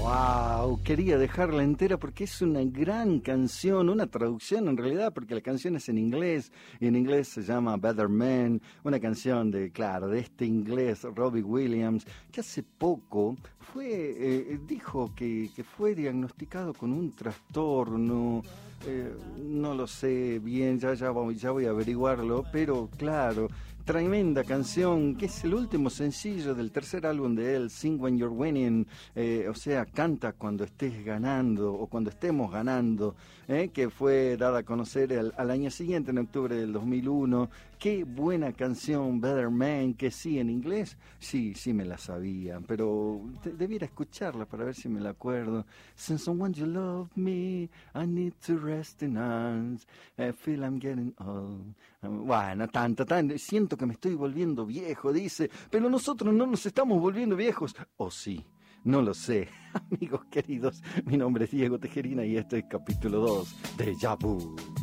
Wow, quería dejarla entera porque es una gran canción, una traducción en realidad, porque la canción es en inglés, y en inglés se llama Better Man, una canción de, claro, de este inglés Robbie Williams, que hace poco dijo que fue diagnosticado con un trastorno, no lo sé bien, ya voy a averiguarlo, pero claro, tremenda canción, que es el último sencillo del tercer álbum de él, Sing When You're Winning, o sea, canta cuando estés ganando o cuando estemos ganando, que fue dada a conocer al año siguiente, en octubre del 2001. Qué buena canción, Better Man, que sí, en inglés, sí me la sabía, pero debiera escucharla para ver si me la acuerdo. Since someone you love me, I need to rest in arms, I feel I'm getting old. Bueno, tanto, siento que me estoy volviendo viejo, dice, pero nosotros no nos estamos volviendo viejos, ¿o sí? No lo sé. Amigos queridos, mi nombre es Diego Tejerina y este es capítulo 2 de Déjà Vu.